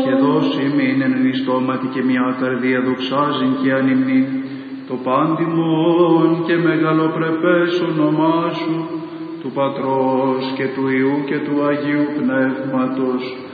και δώσει μην εν νηστώματι και μια καρδία δοξάζειν και ανυμνήν, το πάντιμον και μεγαλοπρεπές όνομά σου, του Πατρός και του Υιού και του Αγίου Πνεύματος,